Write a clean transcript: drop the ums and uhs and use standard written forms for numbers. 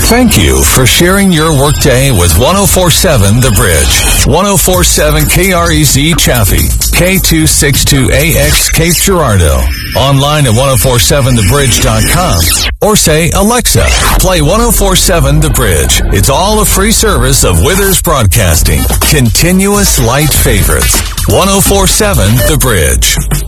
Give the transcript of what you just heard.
Thank you for sharing your workday with 104.7 The Bridge. 104.7 KREZ Chaffee, K262AX Cape Girardeau. Online at 1047thebridge.com. Or say, Alexa, play 104.7 The Bridge. It's all a free service of Withers Broadcasting. Continuous light favorites. 104.7 The Bridge.